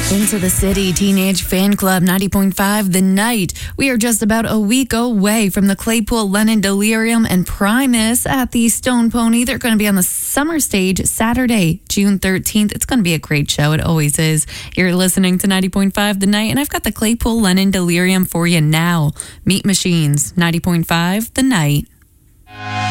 Into the City Teenage Fan Club 90.5 The Night. We are just about a week away from the Claypool, Lennon, Delirium, and Primus at the Stone Pony. They're going to be on the summer stage Saturday, June 13th. It's going to be a great show. It always is. You're listening to 90.5 The Night, and I've got the Claypool, Lennon, Delirium for you now. Meat Machines, 90.5 The Night.